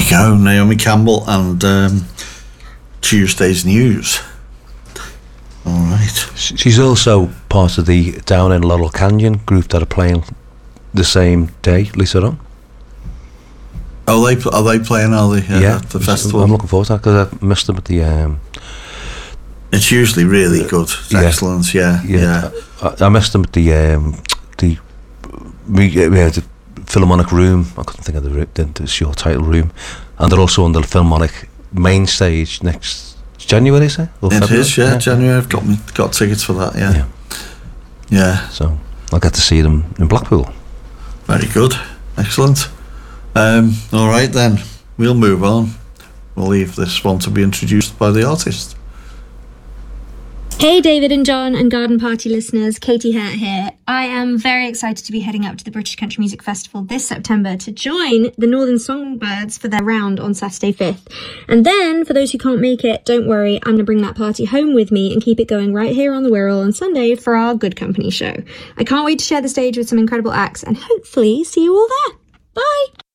you go, Naomi Campbell and Tuesday's News. All right. She's also part of the Down in Laurel Canyon group that are playing the same day, Lisa Dunn. Oh, are they playing? Are they? At the festival? I'm looking forward to that because I missed them at the. It's usually really good. It's excellent. Yeah. I missed them at the Philharmonic Room. I couldn't think of the short title room, and they're also on the Philharmonic main stage next January, is it? Or it is, January. I've got tickets for that. Yeah. So I'll get to see them in Blackpool. Very good, excellent. All right then, we'll move on. We'll leave this one to be introduced by the artist. Hey David and John and Garden Party listeners, Katie Hurt here. I am very excited to be heading up to the British Country Music Festival this September to join the Northern Songbirds for their round on Saturday 5th. And then, for those who can't make it, don't worry, I'm going to bring that party home with me and keep it going right here on the Wirral on Sunday for our Good Company show. I can't wait to share the stage with some incredible acts and hopefully see you all there. Bye!